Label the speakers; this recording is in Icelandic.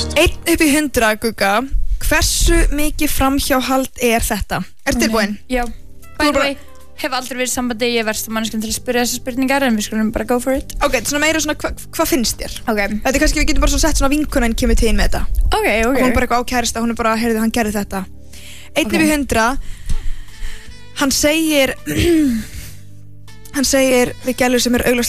Speaker 1: 1 upp í 100, Gugga. Hversu mikið framhjáhald þetta? Ertu tilbúin?
Speaker 2: Já. By the way, hef aldrei verið í sambandi, ég verst manneskjum til að spyrja þessar spurningar en við skulum bara go for it.
Speaker 1: Ok, svona meira svona, hvað finnst þér?
Speaker 2: Ok.
Speaker 1: Þetta kannski, við getum bara svona sett svona vinkonan kemur til með þetta.
Speaker 2: Ok.
Speaker 1: Hún bara eitthvað á kærasta, hún bara, heyrðu, hann gerði þetta. 1 upp í 100, hann segir við gælur sem augljóslega